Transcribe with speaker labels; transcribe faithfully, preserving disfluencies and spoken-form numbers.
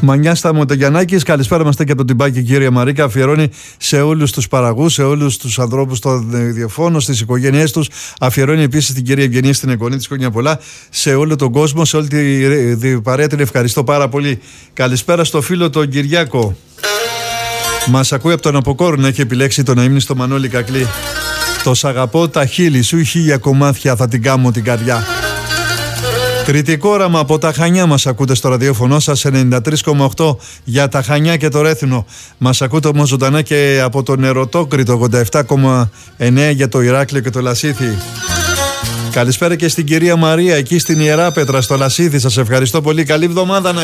Speaker 1: Μανιάς Σταμωτογιαννάκης, καλησπέρα μας και από τον Τυμπάκη, κύριε Μαρίκα. Αφιερώνει σε όλους τους παραγούς, σε όλους τους ανθρώπους των ιδιοφώνων, στις οικογένειές τους. Αφιερώνει επίσης την κυρία Ευγενία, στην εγγονή της, χρόνια πολλά, σε όλο τον κόσμο, σε όλη τη, τη παρέα. Την ευχαριστώ πάρα πολύ. Καλησπέρα στο φίλο τον Κυριάκο. Μας ακούει από τον Αποκόρνο, έχει επιλέξει το να ύμνη στο Μανώλη Κακλή. Το σ' αγαπώ τα χείλη σου, χίλια κομμάτια θα την κάμω την καρδιά. Κριτικό όραμα από τα Χανιά μας ακούτε στο ραδιόφωνο σας, ενενήντα τρία κόμμα οκτώ για τα Χανιά και το Ρέθινο. Μας ακούτε όμως ζωντανά και από το Νεροτόκριτο, ογδόντα επτά κόμμα εννέα για το Ηράκλειο και το Λασίθι. Καλησπέρα και στην κυρία Μαρία εκεί στην Ιεράπετρα στο Λασίθι. Σας ευχαριστώ πολύ. Καλή εβδομάδα να